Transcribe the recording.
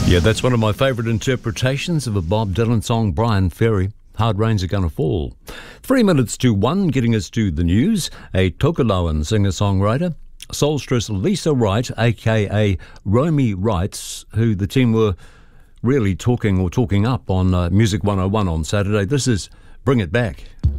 Yeah, that's one of my favourite interpretations of a Bob Dylan song, Brian Ferry. Hard rains are gonna fall. 3 minutes to 1, getting us to the news. A Tokelauan singer-songwriter, soulstress Lisa Wright, a.k.a. Romy Wrights, who the team were really talking up on Music 101 on Saturday. This is Bring It Back.